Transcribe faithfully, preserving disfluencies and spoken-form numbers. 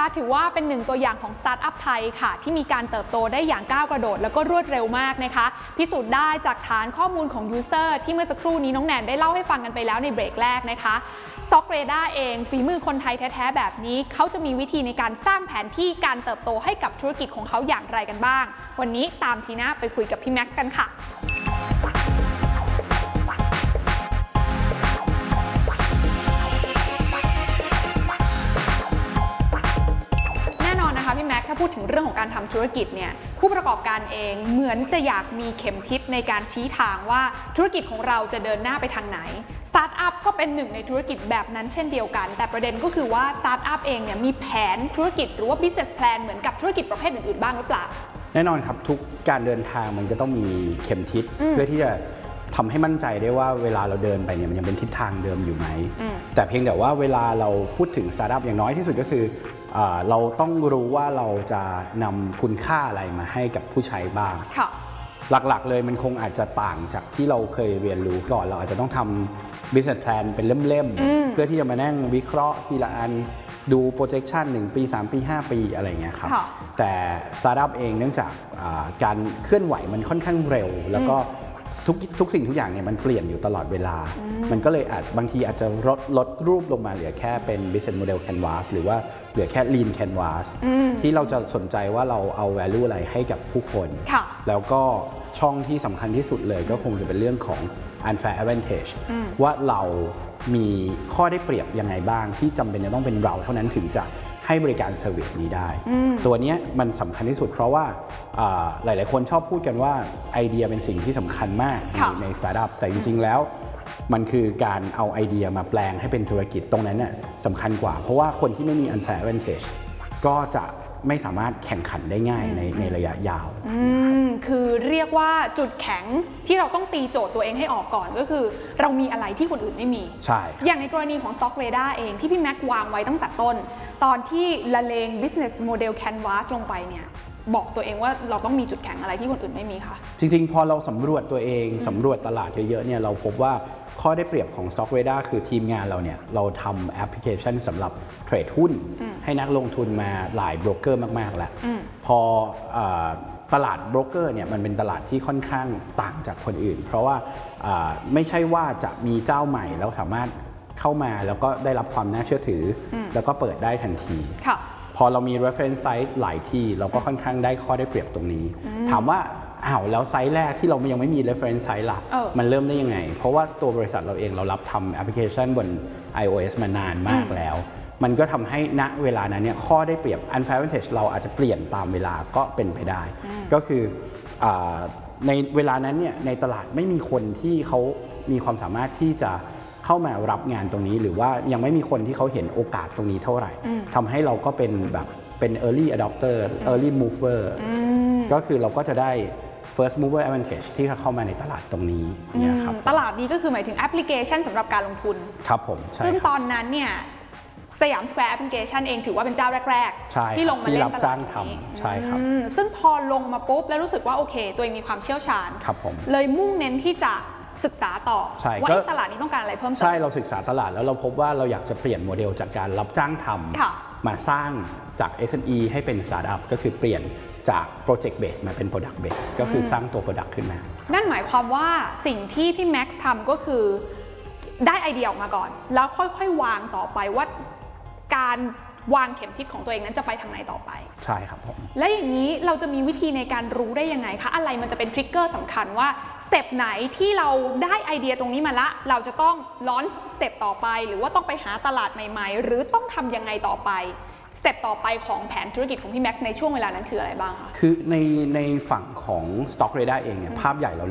ถือว่าเป็นหนึ่งตัวอย่างของสตาร์ทอัพไทยค่ะที่มีการเติบโตได้อย่างก้าวกระโดดแล้วก็รวดเร็วมากนะคะพิสูจน์ได้จากฐานข้อมูลของยูเซอร์ที่เมื่อสักครู่นี้น้องแนนได้เล่าให้ฟังกันไปแล้วในเบรกแรกนะคะ Stockradar เองฝีมือคนไทยแท้ๆแบบนี้เขาจะมีวิธีในการสร้างแผนที่การเติบโตให้กับธุรกิจของเขาอย่างไรกันบ้างวันนี้ตามทีน่าไปคุยกับพี่แม็กซ์กันค่ะพี่แม็กถ้าพูดถึงเรื่องของการทำธุรกิจเนี่ยผู้ประกอบการเองเหมือนจะอยากมีเข็มทิศในการชี้ทางว่าธุรกิจของเราจะเดินหน้าไปทางไหนสตาร์ทอัพก็เป็นหนึ่งในธุรกิจแบบนั้นเช่นเดียวกันแต่ประเด็นก็คือว่าสตาร์ทอัพเองเนี่ยมีแผนธุรกิจหรือว่า business plan เหมือนกับธุรกิจประเภทอื่นๆบ้างหรือเปล่าแน่นอนครับทุกการเดินทางมันจะต้องมีเข็มทิศเพื่อที่จะทำให้มั่นใจได้ว่าเวลาเราเดินไปเนี่ยมันยังเป็นทิศทางเดิมอยู่ไหมแต่เพียงแต่ว่าเวลาเราพูดถึงสตาร์ทอัพอย่างน้อยที่สุดก็คือเราต้องรู้ว่าเราจะนำคุณค่าอะไรมาให้กับผู้ใช้บ้างหลักๆเลยมันคงอาจจะต่างจากที่เราเคยเรียนรู้ก่อนเราอาจจะต้องทำ business plan เป็นเล่มๆเพื่อที่จะมานั่งวิเคราะห์ทีละอันดู projection หนึ่งปีสามปีห้าปีอะไรเงี้ยครับแต่สตาร์ทอัพเองเนื่องจากการเคลื่อนไหวมันค่อนข้างเร็วแล้วก็ทุกทุกสิ่งทุกอย่างเนี่ยมันเปลี่ยนอยู่ตลอดเวลามันก็เลยอาจบางทีอาจจะลดลดรูปลงมาเหลือแค่เป็น business model canvas หรือว่าเหลือแค่ lean canvas ที่เราจะสนใจว่าเราเอา value อะไรให้กับผู้คนแล้วก็ช่องที่สำคัญที่สุดเลยก็คงจะเป็นเรื่องของ unfair advantage ว่าเรามีข้อได้เปรียบยังไงบ้างที่จำเป็นจะต้องเป็นเราเท่านั้นถึงจะให้บริการเซอร์วิสนี้ได้ตัวนี้มันสำคัญที่สุดเพราะว่าหลายๆคนชอบพูดกันว่าไอเดียเป็นสิ่งที่สำคัญมากในในสตาร์ทอัพแต่จริงๆแล้วมันคือการเอาไอเดียมาแปลงให้เป็นธุรกิจตรงนั้นน่ะสำคัญกว่าเพราะว่าคนที่ไม่มี unfair advantage ก็จะไม่สามารถแข่งขันได้ง่ายในในระยะยาวคือเรียกว่าจุดแข็งที่เราต้องตีโจทย์ตัวเองให้ออกก่อนก็คือเรามีอะไรที่คนอื่นไม่มีใช่อย่างในกรณีของ Stockradar เองที่พี่แม็กวางไว้ตั้งแต่ต้นตอนที่ละเลง business model canvas ลงไปเนี่ยบอกตัวเองว่าเราต้องมีจุดแข็งอะไรที่คนอื่นไม่มีคะจริงๆพอเราสำรวจตัวเองสำรวจตลาดเยอะๆเนี่ยเราพบว่าข้อได้เปรียบของ Stockradar คือทีมงานเราเนี่ยเราทำแอปพลิเคชันสำหรับเทรดหุ้นให้นักลงทุนมาหลายโบรกเกอร์มากๆแล้วพอตลาดโบรกเกอร์เนี่ยมันเป็นตลาดที่ค่อนข้างต่างจากคนอื่นเพราะว่าไม่ใช่ว่าจะมีเจ้าใหม่แล้วสามารถเข้ามาแล้วก็ได้รับความน่าเชื่อถือแล้วก็เปิดได้ทันทีพอเรามี reference size หลายที่เราก็ค่อนข้างได้ข้อได้เปรียบตรงนี้ถามว่าอ้าวแล้วไซส์แรกที่เรายังไม่มี reference size ล่ะมันเริ่มได้ยังไงเพราะว่าตัวบริษัทเราเองเรารับทำแอปพลิเคชันบน iOS มานานมากแล้วมันก็ทำให้ณเวลานั้นเนี่ยข้อได้เปรียบ unfair advantage เราอาจจะเปลี่ยนตามเวลาก็เป็นไปได้ก็คือในเวลานั้นเนี่ยในตลาดไม่มีคนที่เขามีความสามารถที่จะเข้ามารับงานตรงนี้หรือว่ายังไม่มีคนที่เขาเห็นโอกาสตรงนี้เท่าไหร่ทำให้เราก็เป็นแบบเป็น early adopter early mover ก็คือเราก็จะได้ first mover advantage ที่เข้ามาในตลาดตรงนี้เนี่ยครับตลาดนี้ก็คือหมายถึงแอปพลิเคชันสำหรับการลงทุนครับผมซึ่งตอนนั้นเนี่ยสยามสแควร์แอปพลิเคชันเองถือว่าเป็นเจ้าแรกๆที่ลงมาเล่นตลาดนี้ใช่ครับซึ่งพอลงมาปุ๊บแล้วรู้สึกว่าโอเคตัวเองมีความเชี่ยวชาญครับผมเลยมุ่งเน้นที่จะศึกษาต่อว่าตลาดนี้ต้องการอะไรเพิ่มเติมใช่เราศึกษาตลาดแล้วเราพบว่าเราอยากจะเปลี่ยนโมเดลจากการรับจ้างทำมาสร้างจาก เอส เอ็ม อี ให้เป็นสตาร์ทอัพก็คือเปลี่ยนจาก Project Base มาเป็น Product Base ก็คือสร้างตัว Product ขึ้นมานั่นหมายความว่าสิ่งที่พี่แม็กซ์ทำก็คือได้ไอเดียออกมาก่อนแล้วค่อยๆวางต่อไปว่าการวางเข็มทิศของตัวเองนั้นจะไปทางไหนต่อไปใช่ครับผมและอย่างนี้เราจะมีวิธีในการรู้ได้ยังไงคะอะไรมันจะเป็นทริกเกอร์สำคัญว่าสเต็ปไหนที่เราได้ไอเดียตรงนี้มาละเราจะต้องลอนช์สเต็ปต่อไปหรือว่าต้องไปหาตลาดใหม่ๆหรือต้องทำยังไงต่อไปสเต็ปต่อไปของแผนธุรกิจของพี่แม็กซ์ในช่วงเวลานั้นคืออะไรบ้างคะคือในในฝั่งของ Stockradar เองเนี่ยภาพใหญ่เรา